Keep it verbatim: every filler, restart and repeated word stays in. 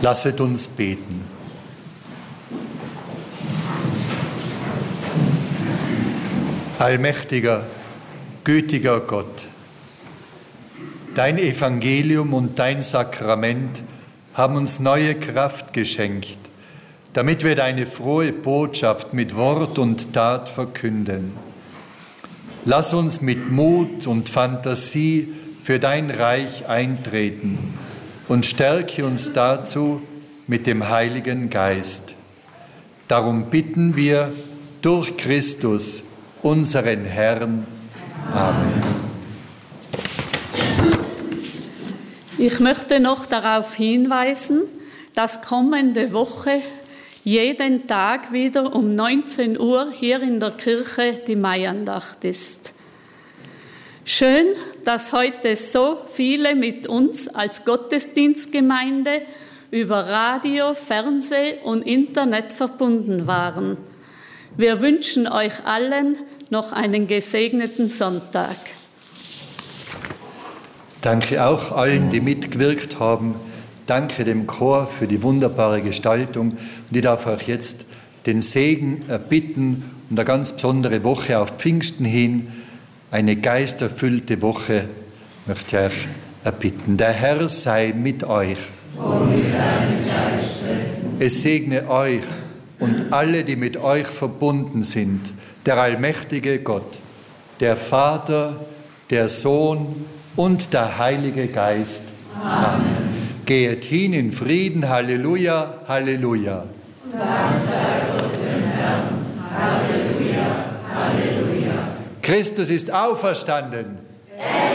Lasset uns beten. Allmächtiger, gütiger Gott, dein Evangelium und dein Sakrament haben uns neue Kraft geschenkt, damit wir deine frohe Botschaft mit Wort und Tat verkünden. Lass uns mit Mut und Fantasie für dein Reich eintreten und stärke uns dazu mit dem Heiligen Geist. Darum bitten wir durch Christus, unseren Herrn. Amen. Ich möchte noch darauf hinweisen, dass kommende Woche jeden Tag wieder um neunzehn Uhr hier in der Kirche die Maiandacht ist. Schön, dass heute so viele mit uns als Gottesdienstgemeinde über Radio, Fernseh und Internet verbunden waren. Wir wünschen euch allen noch einen gesegneten Sonntag. Danke auch allen, die mitgewirkt haben. Danke dem Chor für die wunderbare Gestaltung. Und ich darf auch jetzt den Segen erbitten und eine ganz besondere Woche auf Pfingsten hin, eine geisterfüllte Woche, möchte ich euch erbitten. Der Herr sei mit euch. Und mit deinem Geiste. Es segne euch und alle, die mit euch verbunden sind, der allmächtige Gott, der Vater, der Sohn und der Heilige Geist. Amen. Geht hin in Frieden. Halleluja, Halleluja. Dank sei Gott dem Herrn. Halleluja, Halleluja. Christus ist auferstanden.